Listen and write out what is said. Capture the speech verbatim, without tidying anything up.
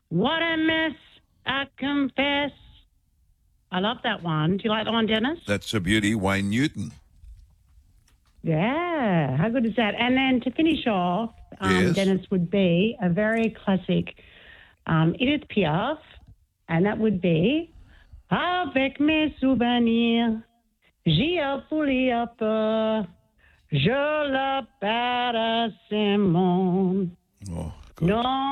What a mess, I confess. I love that one. Do you like that one, Dennis? That's a beauty. Wayne Newton. Yeah, how good is that? And then to finish off, um, Yes. Dennis, would be a very classic um, Edith Piaf, and that would be Avec mes souvenirs, j'y ai foulé à peur, je le passe mon. Oh, good. Non.